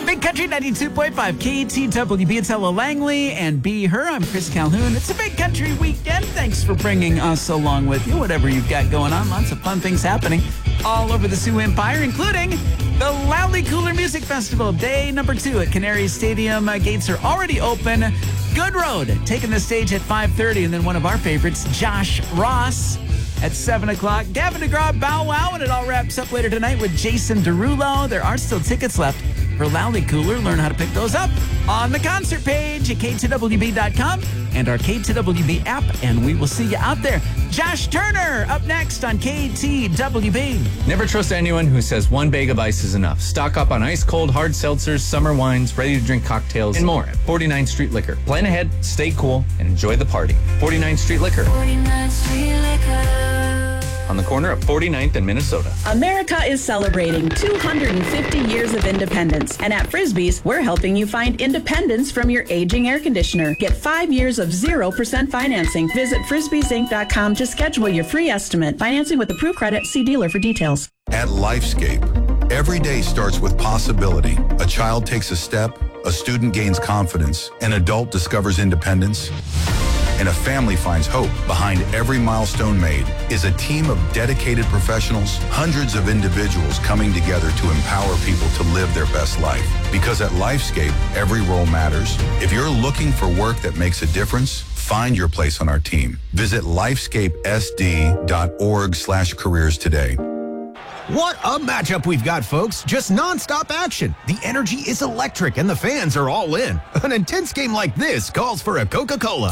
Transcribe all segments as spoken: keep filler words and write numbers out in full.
Big Country ninety-two point five K T W B. It's Ella Langley and Be Her. I'm Chris Calhoun. It's a Big Country weekend. Thanks for bringing us along with you. Whatever you've got going on, lots of fun things happening all over the Sioux Empire, including the Loudly Cooler Music Festival, day number two at Canary Stadium. Uh, gates are already open. Good Road taking the stage at five thirty, and then one of our favorites, Josh Ross, at seven o'clock. Gavin DeGraw, Bow Wow, and it all wraps up later tonight with Jason Derulo. There are still tickets left for Loudly Cooler. Learn how to pick those up on the concert page at K T W B dot com and our K T W B app, and we will see you out there. Josh Turner up next on K T W B. Never trust anyone who says one bag of ice is enough. Stock up on ice-cold hard seltzers, summer wines, ready-to-drink cocktails, and more at forty-ninth Street Liquor. Plan ahead, stay cool, and enjoy the party. forty-ninth Street Liquor. forty-ninth Street Liquor. On the corner of forty-ninth and Minnesota. America is celebrating two hundred fifty years of independence. And at Frisbee's, we're helping you find independence from your aging air conditioner. Get five years of zero percent financing. Visit frisbees inc dot com to schedule your free estimate. Financing with approved credit. See dealer for details. At Lifescape, every day starts with possibility. A child takes a step, a student gains confidence, an adult discovers independence, and a family finds hope. Behind every milestone made is a team of dedicated professionals, hundreds of individuals coming together to empower people to live their best life. Because at Lifescape, every role matters. If you're looking for work that makes a difference, find your place on our team. Visit lifescapesd.org slash careers today. What a matchup we've got, folks. Just nonstop action. The energy is electric and the fans are all in. An intense game like this calls for a Coca-Cola.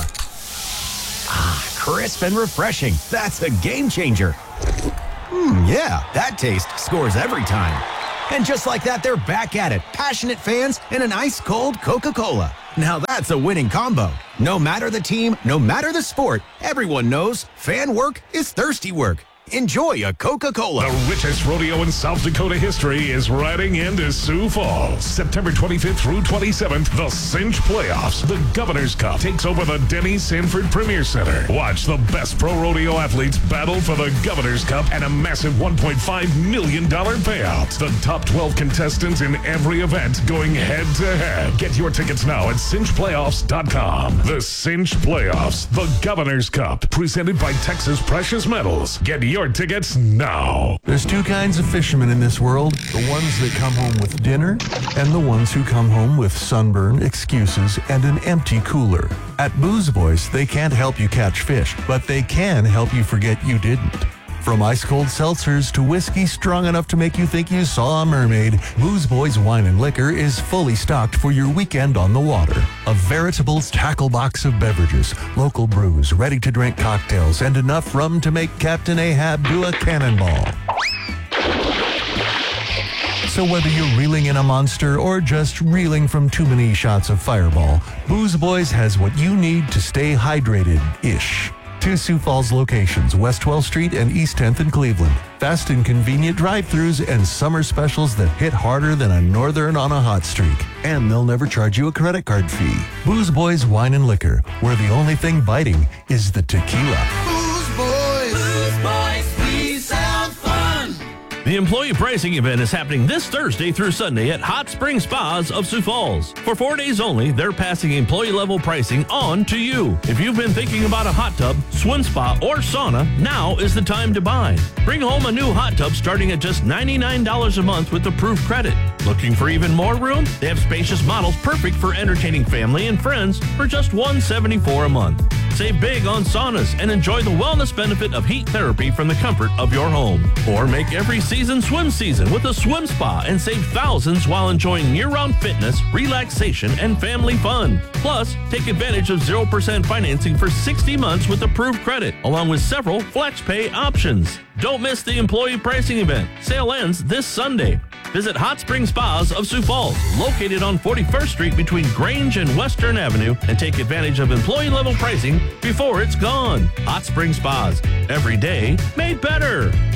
Ah, crisp and refreshing. That's a game changer. Hmm, yeah, that taste scores every time. And just like that, they're back at it. Passionate fans and an ice-cold Coca-Cola. Now that's a winning combo. No matter the team, no matter the sport, everyone knows fan work is thirsty work. Enjoy a Coca-Cola. The richest rodeo in South Dakota history is riding into Sioux Falls. September twenty-fifth through twenty-seventh, the Cinch Playoffs. The Governor's Cup takes over the Denny Sanford Premier Center. Watch the best pro rodeo athletes battle for the Governor's Cup and a massive one point five million dollars payout. The top twelve contestants in every event going head-to-head. Get your tickets now at cinch playoffs dot com. The Cinch Playoffs, the Governor's Cup, presented by Texas Precious Metals. Get your Your tickets now. There's two kinds of fishermen in this world. The ones that come home with dinner and the ones who come home with sunburn, excuses, and an empty cooler. At Booze Boys, they can't help you catch fish, but they can help you forget you didn't. From ice-cold seltzers to whiskey strong enough to make you think you saw a mermaid, Booze Boys Wine and Liquor is fully stocked for your weekend on the water. A veritable tackle box of beverages, local brews, ready-to-drink cocktails, and enough rum to make Captain Ahab do a cannonball. So whether you're reeling in a monster or just reeling from too many shots of Fireball, Booze Boys has what you need to stay hydrated-ish. Two Sioux Falls locations, West twelfth Street and East tenth in Cleveland. Fast and convenient drive-thrus and summer specials that hit harder than a northern on a hot streak. And they'll never charge you a credit card fee. Booze Boys Wine and Liquor, where the only thing biting is the tequila. Booze Boys. Booze Boys, we sound fun. The employee pricing event is happening this Thursday through Sunday at Hot Spring Spas of Sioux Falls. For four days only, they're passing employee-level pricing on to you. If you've been thinking about a hot tub, swim spa, or sauna, now is the time to buy. Bring home a new hot tub starting at just ninety-nine dollars a month with approved credit. Looking for even more room? They have spacious models perfect for entertaining family and friends for just one hundred seventy-four dollars a month. Save big on saunas and enjoy the wellness benefit of heat therapy from the comfort of your home. Or make every season swim season with a swim spa and save thousands while enjoying year-round fitness, relaxation, and family fun. Plus, take advantage of zero percent financing for sixty months with approved credit, along with several flex pay options. Don't miss the employee pricing event. Sale ends this Sunday. Visit Hot Spring Spas of Sioux Falls, located on forty-first Street between Grange and Western Avenue, and take advantage of employee-level pricing before it's gone. Hot Spring Spas, every day made better.